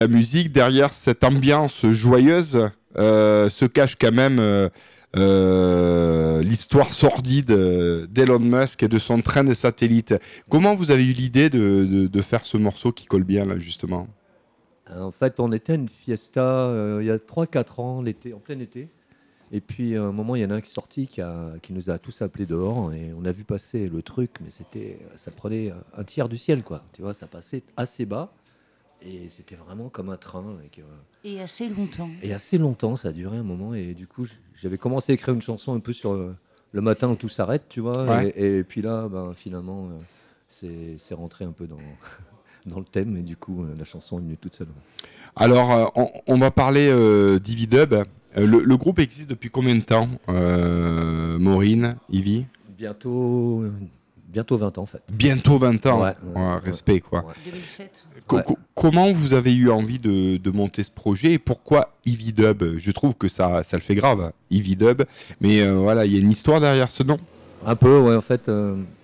La musique, derrière cette ambiance joyeuse, se cache quand même l'histoire sordide d'Elon Musk et de son train de satellites. Comment vous avez eu l'idée de faire ce morceau qui colle bien, là, justement? En fait, on était à une fiesta il y a 3-4 ans, l'été, en plein été. Et puis, à un moment, il y en a un qui est sorti, qui nous a tous appelés dehors. Et on a vu passer le truc, mais ça prenait un tiers du ciel, quoi. Tu vois, ça passait assez bas. Et c'était vraiment comme un train. Et assez longtemps. Et assez longtemps, ça a duré un moment. Et du coup, j'avais commencé à écrire une chanson un peu sur le matin où tout s'arrête, tu vois. Ouais. Et puis là, finalement, c'est rentré un peu dans, dans le thème. Et du coup, la chanson est venue toute seule. Alors, on va parler d'Ividub. Le groupe existe depuis combien de temps, Maureen, Ivy? Bientôt 20 ans, en fait. Bientôt 20 ans. Ouais, respect, quoi. Ouais. 2007. Comment vous avez eu envie de monter ce projet et pourquoi Ividub? Je trouve que ça le fait grave, hein, Ividub. Mais voilà, il y a une histoire derrière ce nom. Un peu, ouais, en fait,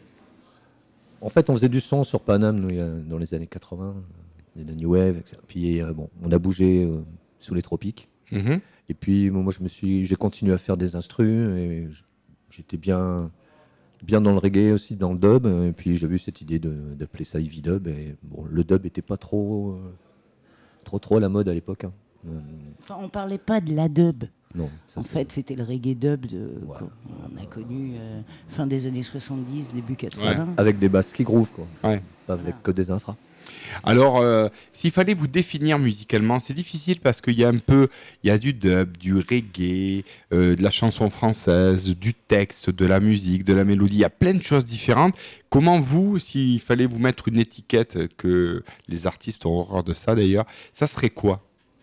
on faisait du son sur Paname nous, dans les années 80, de la New Wave, etc. Puis on a bougé sous les tropiques. Mhm. Et puis moi, j'ai continué à faire des instrus et j'étais bien dans le reggae aussi, dans le dub. Et puis j'ai eu cette idée d'appeler ça Ividub. Et bon, le dub n'était pas trop à la mode à l'époque. Hein. Enfin, on parlait pas de la dub. Non. En fait, c'était le reggae dub Ouais. qu'on a connu fin des années 70, début 80. Avec des basses qui groove, quoi. Ouais. Pas avec que des infras. Alors, s'il fallait vous définir musicalement, c'est difficile parce qu'il y a du dub, du reggae, de la chanson française, du texte, de la musique, de la mélodie. Il y a plein de choses différentes. Comment vous, s'il fallait vous mettre une étiquette, que les artistes ont horreur de ça d'ailleurs, ça serait quoi?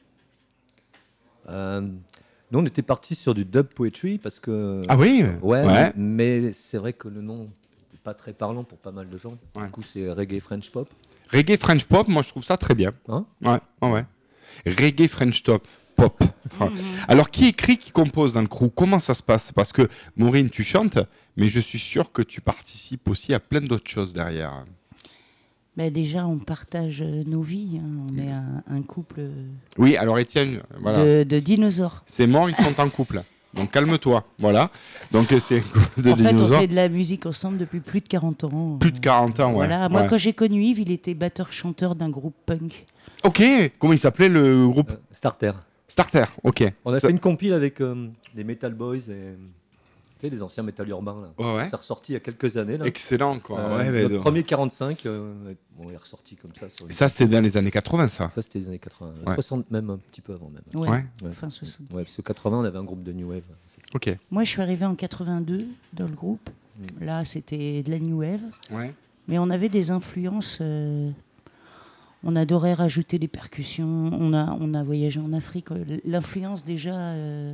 Nous, on était partis sur du dub poetry parce que. Ah oui. Ouais. Mais c'est vrai que le nom n'est pas très parlant pour pas mal de gens. Ouais. Du coup, c'est reggae French pop. Reggae French pop, moi je trouve ça très bien. Hein? Ouais. Reggae French pop. Enfin, alors qui écrit, qui compose dans le crew? Comment ça se passe? Parce que Maureen, tu chantes, mais je suis sûr que tu participes aussi à plein d'autres choses derrière. Ben déjà, on partage nos vies. Hein. On est un couple Oui, alors Étienne, voilà, de dinosaures. c'est mort, ils sont en couple. Donc calme-toi, voilà. Donc c'est de En fait, on dinosaures. fait de la musique ensemble depuis plus de 40 ans. Plus de 40 ans, ouais. Voilà. Moi, Ouais. quand j'ai connu Yves, il était batteur-chanteur d'un groupe punk. Ok, comment il s'appelait le groupe? Starter. Starter, ok. On a Ça- fait une compile avec des Metal Boys et tu sais, des anciens métal urbains. Là. Ouais. C'est ressorti il y a quelques années. Là. Excellent, quoi. Ouais, mais notre de- premier 45, il est ressorti comme ça. Et ça, c'est dans les années 80, ça. Ça, c'était les années 80. Ouais. 60 même, un petit peu avant même. Ouais. Ouais. Fin 70. Ouais, parce que 80, on avait un groupe de New Wave. Ok. Moi, je suis arrivée en 82 dans le groupe. Là, c'était de la New Wave. Ouais. Mais on avait des influences. On adorait rajouter des percussions. On a voyagé en Afrique. L'influence, déjà,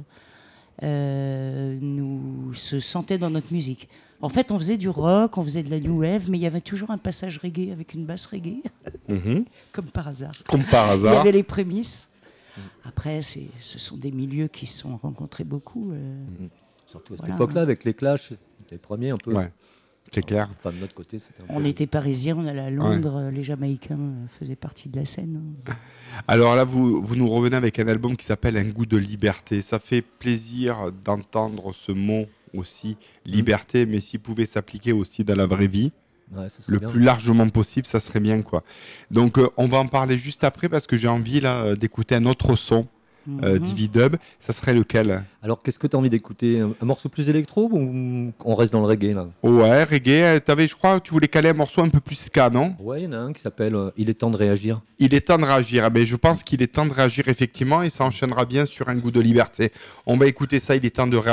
nous se sentait dans notre musique. En fait, on faisait du rock, on faisait de la New Wave, mais il y avait toujours un passage reggae avec une basse reggae, Mhm. comme par hasard. Comme par Il y hasard. avait les prémices. Après, ce sont des milieux qui se sont rencontrés beaucoup. Surtout à cette Voilà. époque-là, avec les Clash, les premiers un peu. Ouais, c'est clair. Enfin, de notre côté, c'était un peu. On était parisiens, on allait à Londres, les Jamaïcains faisaient partie de la scène. Alors là, vous nous revenez avec un album qui s'appelle Un goût de liberté. Ça fait plaisir d'entendre ce mot aussi, liberté, mais s'il pouvait s'appliquer aussi dans la vraie vie, Ouais, ça serait le bien. plus largement possible, ça serait bien, quoi. Donc, on va en parler juste après parce que j'ai envie là d'écouter un autre son d'Ividub. Ça serait lequel? Alors, qu'est-ce que tu as envie d'écouter? Un morceau plus électro ou on reste dans le reggae là? Ouais, reggae. T'avais, je crois, tu voulais caler un morceau un peu plus ska, non? Ouais, il y en a un qui s'appelle Il est temps de réagir. Il est temps de réagir. Eh ben, je pense qu'il est temps de réagir effectivement et ça enchaînera bien sur Un goût de liberté. On va écouter ça, il est temps de réagir.